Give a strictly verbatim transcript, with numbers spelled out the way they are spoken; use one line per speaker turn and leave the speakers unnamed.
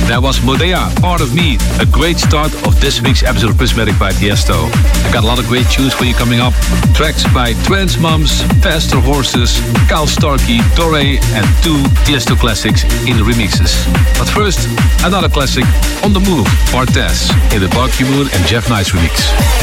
That was Modea, Part of Me. A great start of this week's episode of Prismatic by Tiesto. I got a lot of great tunes for you coming up. Tracks by Trans Moms, Faster Horses, Kyle Starkey, Doré, and two Tiesto classics in the remixes. But first, another classic, On the Move, Bartez, in the Barky Moon and Jeff Nice remix.